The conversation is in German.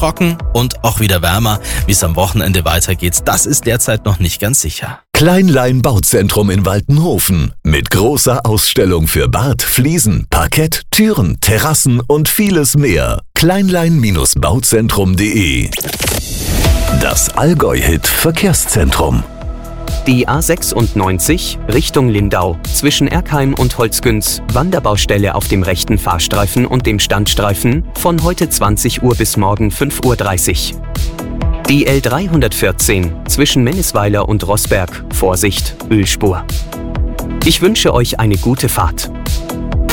trocken und auch wieder wärmer. Wie es am Wochenende weitergeht, das ist derzeit noch nicht ganz sicher. Kleinlein Bauzentrum in Waltenhofen mit großer Ausstellung für Bad, Fliesen, Parkett, Türen, Terrassen und vieles mehr. Kleinlein-bauzentrum.de. Das Allgäu-Hit Verkehrszentrum. Die A96 Richtung Lindau zwischen Erkheim und Holzgünz, Wanderbaustelle auf dem rechten Fahrstreifen und dem Standstreifen, von heute 20 Uhr bis morgen 5:30 Uhr. Die L314 zwischen Mennisweiler und Rossberg, Vorsicht, Ölspur. Ich wünsche euch eine gute Fahrt.